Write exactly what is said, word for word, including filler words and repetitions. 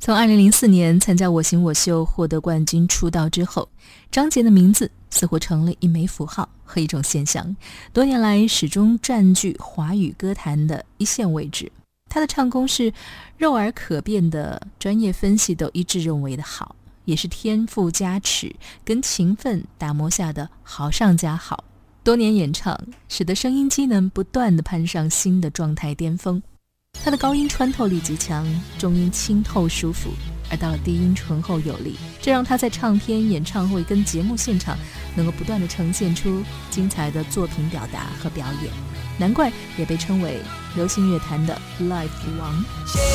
从二零零四年参加我型我秀获得冠军出道之后，张杰的名字似乎成了一枚符号和一种现象，多年来始终占据华语歌坛的一线位置。他的唱功是肉耳可辨的，专业分析都一致认为的好，也是天赋加持跟勤奋打磨下的好上加好。多年演唱使得声音机能不断地攀上新的状态巅峰。他的高音穿透力极强，中音清透舒服，而到了低音醇厚有力，这让他在唱片、演唱会跟节目现场能够不断地呈现出精彩的作品表达和表演，难怪也被称为流行乐坛的 Live 王。